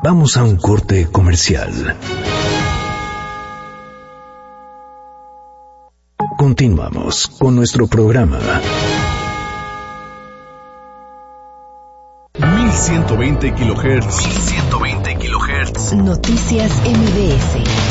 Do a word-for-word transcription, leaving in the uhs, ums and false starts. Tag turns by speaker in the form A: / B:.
A: Vamos a un corte comercial. Continuamos con nuestro programa.
B: mil ciento veinte kilohertz. mil ciento veinte kilohertz.
C: Noticias M B S.